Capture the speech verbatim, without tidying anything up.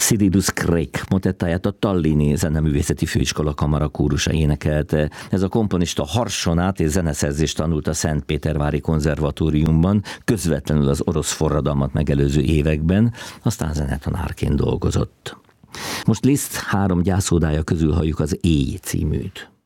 Cyrillus Craik motettáját a Tallini Zeneművészeti Főiskola kamarakórusa énekelte. Ez a komponista harsonát és zeneszerzést tanult a Szentpétervári Konzervatóriumban, közvetlenül az orosz forradalmat megelőző években, aztán zenetanárként dolgozott. Most Liszt három gyászódája közül halljuk az Éj címűt.